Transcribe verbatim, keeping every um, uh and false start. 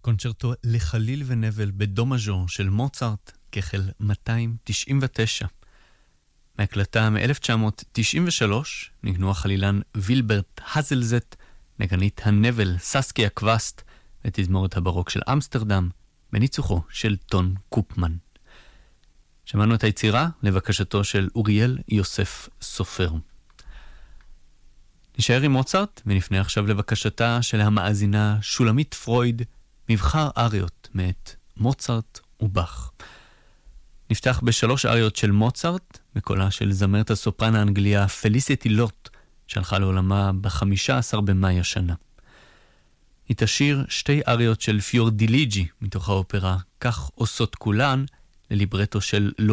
קונצ'רטו לחליל ונבל בדו מז'ור של מוצרט, כחל מאתיים תשעים ותשע. מהקלטה מ-אלף תשע מאות תשעים ושלוש נגנו החלילן וילברט הזלזט, נגנית הנבל ססקיה קווסט, ותזמורת הברוק של אמסטרדם, בניצוחו של טון קופמן. שמענו את היצירה לבקשתו של אוריאל יוסף סופר. נשאר עם מוצרט ונפנה עכשיו לבקשתה של המאזינה שולמית פרויד, מבחר אריות מאת מוצרט ובח. נפתח בשלוש אריות של מוצרט, בקולה של זמרת הסופרן האנגליה פליסיטי לוט, שהלכה לעולמה ב-חמישה עשר במאי השנה. היא תשיר שתי אריות של פיורדיליג'י מתוך האופרה כך עושות כולן, לליברטו של